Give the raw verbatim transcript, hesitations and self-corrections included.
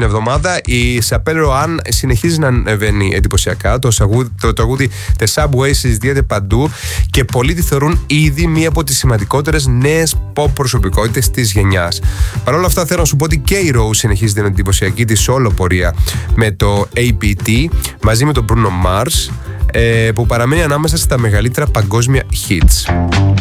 την εβδομάδα. Η Σαπέλ Ροάν συνεχίζει να ανεβαίνει εντυπωσιακά. Το, το τραγούδι The Subway συζητιέται παντού και πολλοί τη θεωρούν ήδη μία από τις σημαντικότερες νέες pop προσωπικότητες της γενιάς. Παρ' όλα αυτά, θέλω να σου πω ότι και η Rose συνεχίζει την εντυπωσιακή της solo πορεία με το έι πι τι μαζί με τον Bruno Mars, που παραμένει ανάμεσα στα μεγαλύτερα παγκόσμια hits.